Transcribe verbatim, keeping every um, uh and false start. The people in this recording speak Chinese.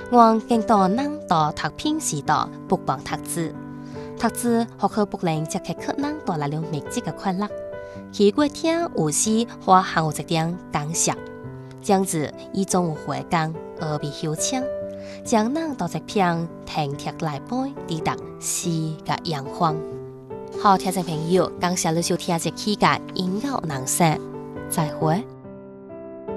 我更多人到读片时代不帮读字，讀字學去不能即刻可能帶來了密集嘅快樂。奇怪聽有時或行有一點感想，這樣子以種有回甘而被休請，將人到一片停貼來背，抵達詩嘅陽光。好，聽眾朋友，感謝你收聽這期間音樂人生，再會。